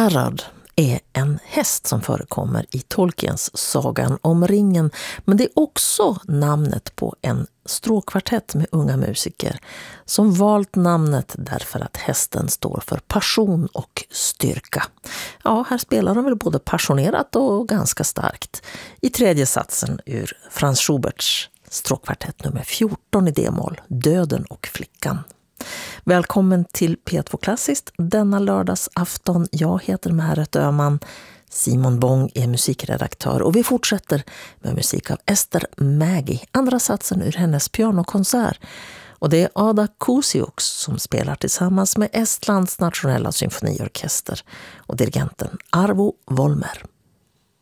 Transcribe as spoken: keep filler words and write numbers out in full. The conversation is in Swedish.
Arad är en häst som förekommer i Tolkiens Sagan om ringen, men det är också namnet på en stråkkvartett med unga musiker som valt namnet därför att hästen står för passion och styrka. Ja, här spelar de väl både passionerat och ganska starkt. I tredje satsen ur Franz Schuberts stråkkvartett nummer fjorton i D-moll, Döden och flickan. Välkommen till P två Klassiskt denna lördagsafton. Jag heter Märet Öhman. Simon Bång är musikredaktör och vi fortsätter med musik av Ester Mägi. Andra satsen ur hennes pianokonsert. Och det är Ada Kusiuks som spelar tillsammans med Estlands nationella symfoniorkester och dirigenten Arvo Volmer.